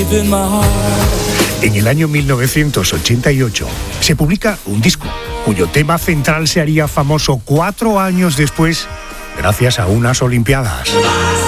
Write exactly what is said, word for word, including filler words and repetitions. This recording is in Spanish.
En el año mil novecientos ochenta y ocho se publica un disco cuyo tema central se haría famoso cuatro años después gracias a unas Olimpiadas.